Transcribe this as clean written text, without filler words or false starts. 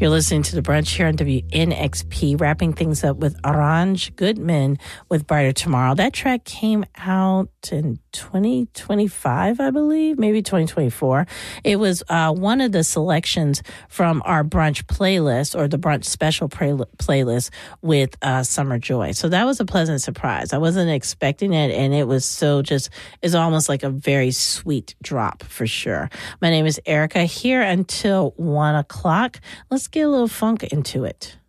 You're listening to The Brunch here on WNXP, wrapping things up with Orange Goodman with Brighter Tomorrow. That track came out in 2025, I believe, maybe 2024. It was one of the selections from our brunch playlist, or the brunch special playlist with Summer Joy. So that was a pleasant surprise. I wasn't expecting it, and it was it's almost like a very sweet drop for sure. My name is Erica, here until 1 o'clock. Let's get a little funk into it.